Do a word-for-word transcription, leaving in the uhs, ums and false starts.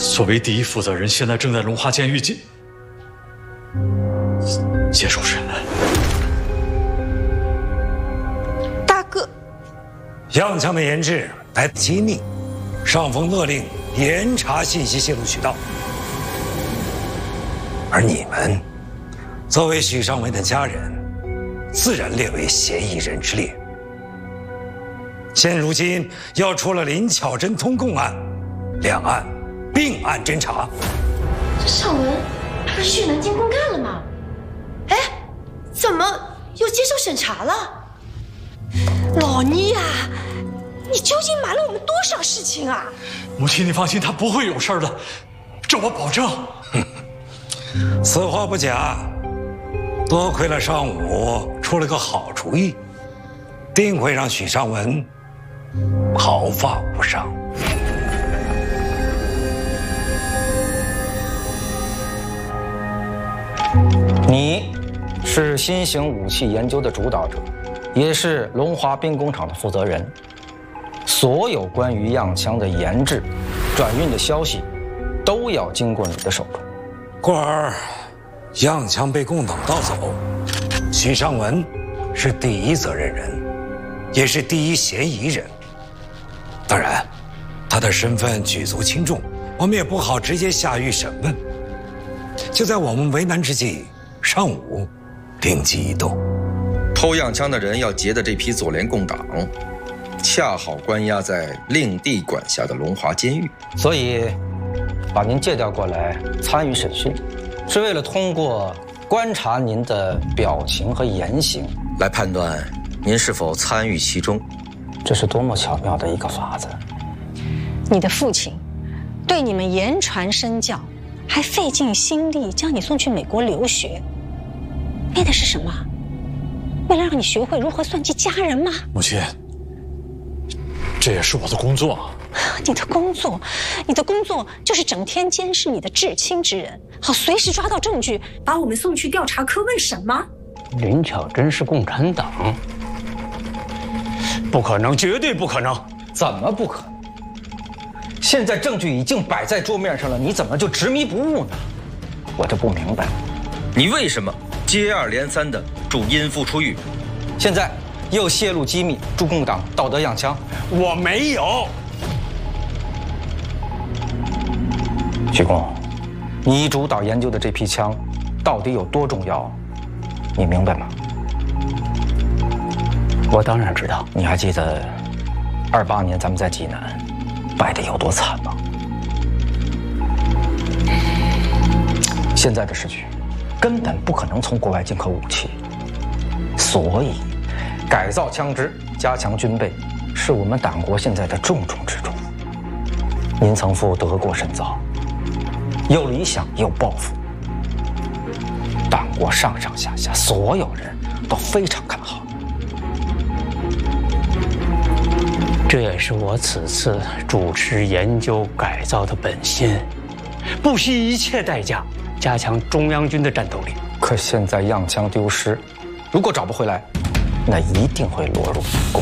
作为第一负责人，现在正在龙华监狱接接受审问。 大哥， 杨强的研制来自机密，上峰勒令严查信息泄露渠道，而你们作为许尚文的家人，自然列为嫌疑人之列。现如今要出了林巧珍通共案，两案并案侦查。 这尚文他不是去南京公干了吗？哎，怎么又接受审查了？老倪呀、啊，你究竟瞒了我们多少事情啊？ 母亲，你放心，他不会有事的，这我保证。 此话不假，多亏了尚武出了个好主意，定会让许尚文毫发无伤。 你是新型武器研究的主导者，也是龙华兵工厂的负责人。所有关于样枪的研制、转运的消息，都要经过你的手中。 故而，样枪被共党盗走，许尚文是第一责任人，也是第一嫌疑人。当然，他的身份举足轻重，我们也不好直接下狱审问。就在我们为难之际，尚武灵机一动， 偷样枪的人要劫的这批左联共党，恰好关押在令弟管辖的龙华监狱， 所以把您借调过来参与审讯，是为了通过观察您的表情和言行， 来判断您是否参与其中。 这是多么巧妙的一个法子！ 你的父亲对你们言传身教，还费尽心力将你送去美国留学，为的是什么？为了让你学会如何算计家人吗？ 母亲，这也是我的工作。 你的工作，你的工作就是整天监视你的至亲之人，好随时抓到证据，把我们送去调查科问审吗？ 林巧珍是共产党？不可能，绝对不可能！ 怎么不可能？现在证据已经摆在桌面上了，你怎么就执迷不悟呢？我这不明白， 你为什么接二连三的助殷父出狱？ 现在又泄露机密，助共党道德样枪？ 我没有。 徐工，你主导研究的这批枪到底有多重要？你明白吗？ 我当然知道。 你还记得二八年咱们在济南败得有多惨吗？现在的时局根本不可能从国外进口武器，所以改造枪支、加强军备是我们党国现在的重中之重。您曾赴德国深造，有理想有抱负，党国上上下下所有人都非常看好。 这也是我此次主持研究改造的本心，不惜一切代价加强中央军的战斗力。 可现在样枪丢失，如果找不回来，那一定会落入共